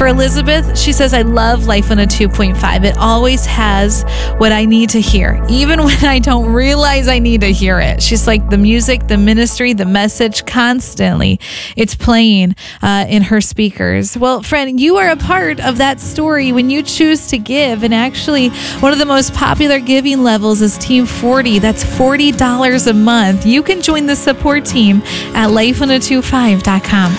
For Elizabeth, she says, I love Life on a 2.5. It always has what I need to hear, even when I don't realize I need to hear it. She's like, the music, the ministry, the message, constantly it's playing in her speakers. Well, friend, you are a part of that story when you choose to give. And actually, one of the most popular giving levels is Team 40. That's $40 a month. You can join the support team at lifeon2.5.com.